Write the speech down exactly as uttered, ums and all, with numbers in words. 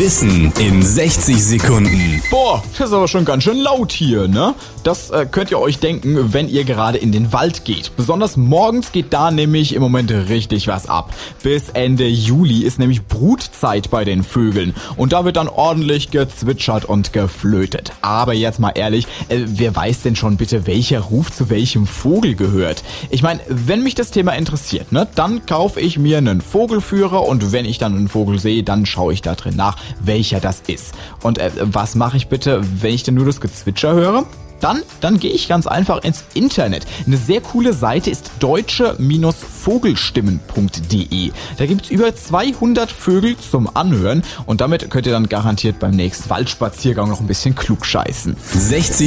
Wissen in sechzig Sekunden. Boah, das ist aber schon ganz schön laut hier, ne? Das äh, könnt ihr euch denken, wenn ihr gerade in den Wald geht. Besonders morgens geht da nämlich im Moment richtig was ab. Bis Ende Juli ist nämlich Brutzeit bei den Vögeln. Und da wird dann ordentlich gezwitschert und geflötet. Aber jetzt mal ehrlich, äh, wer weiß denn schon bitte, welcher Ruf zu welchem Vogel gehört? Ich meine, wenn mich das Thema interessiert, ne, dann kaufe ich mir einen Vogelführer und wenn ich dann einen Vogel sehe, dann schaue ich da drin nach, welcher das ist. Und äh, was mache ich bitte, wenn ich denn nur das Gezwitscher höre? Dann, dann gehe ich ganz einfach ins Internet. Eine sehr coole Seite ist deutsche Vogelstimmen punkt de. Da gibt's über zweihundert Vögel zum Anhören und damit könnt ihr dann garantiert beim nächsten Waldspaziergang noch ein bisschen klugscheißen. sechzig